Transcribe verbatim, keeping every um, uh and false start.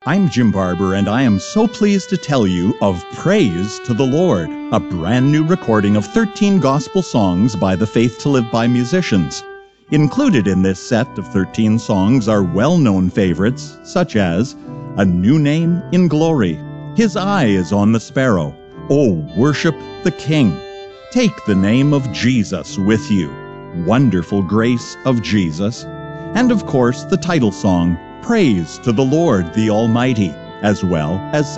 I'm Jim Barber, and I am so pleased to tell you of Praise to the Lord, a brand new recording of thirteen gospel songs by the Faith to Live By musicians. Included in this set of thirteen songs are well-known favorites, such as A New Name in Glory, His Eye is on the Sparrow, Oh, Worship the King, Take the Name of Jesus with You, Wonderful Grace of Jesus, and of course the title song, Praise to the Lord the Almighty, as well as